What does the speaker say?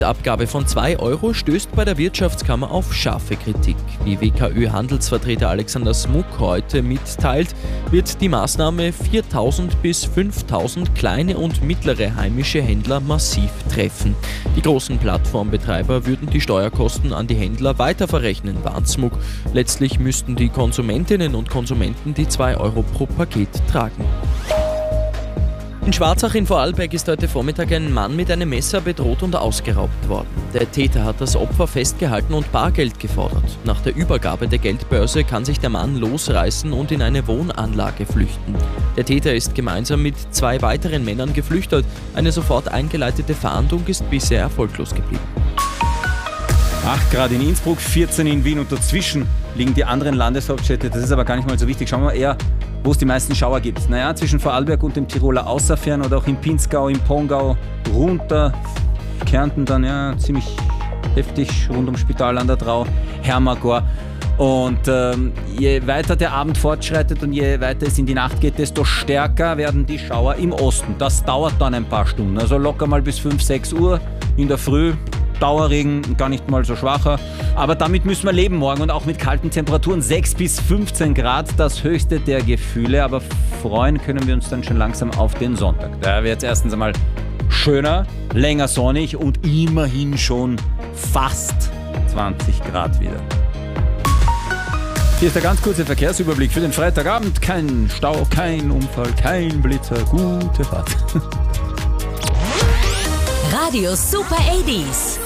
Die Abgabe von 2 Euro stößt bei der Wirtschaftskammer auf scharfe Kritik. Wie WKÖ-Handelsvertreter Alexander Smuck heute mitteilt, wird die Maßnahme 4.000 bis 5.000 kleine und mittlere heimische Händler massiv treffen. Die großen Plattformbetreiber würden die Steuerkosten an die Händler weiter verrechnen, warnt Smuck. Letztlich müssten die Konsumentinnen und Konsumenten die 2 Euro pro Paket tragen. In Schwarzach in Vorarlberg ist heute Vormittag ein Mann mit einem Messer bedroht und ausgeraubt worden. Der Täter hat das Opfer festgehalten und Bargeld gefordert. Nach der Übergabe der Geldbörse kann sich der Mann losreißen und in eine Wohnanlage flüchten. Der Täter ist gemeinsam mit 2 weiteren Männern geflüchtet. Eine sofort eingeleitete Fahndung ist bisher erfolglos geblieben. 8 Grad in Innsbruck, 14 in Wien und dazwischen liegen die anderen Landeshauptstädte. Das ist aber gar nicht mal so wichtig. Schauen wir eher, wo es die meisten Schauer gibt. Naja, zwischen Vorarlberg und dem Tiroler Außerfern oder auch in Pinzgau, im Pongau, runter, Kärnten dann ja ziemlich heftig, rund ums Spital an der Drau, Hermagor. Und je weiter der Abend fortschreitet und je weiter es in die Nacht geht, desto stärker werden die Schauer im Osten. Das dauert dann ein paar Stunden, also locker mal bis 5, 6 Uhr in der Früh. Dauerregen, gar nicht mal so schwacher. Aber damit müssen wir leben morgen und auch mit kalten Temperaturen. 6 bis 15 Grad, das höchste der Gefühle. Aber freuen können wir uns dann schon langsam auf den Sonntag. Da wird es erstens einmal schöner, länger sonnig und immerhin schon fast 20 Grad wieder. Hier ist der ganz kurze Verkehrsüberblick für den Freitagabend. Kein Stau, kein Unfall, kein Blitzer. Gute Fahrt. Radio Super 80s.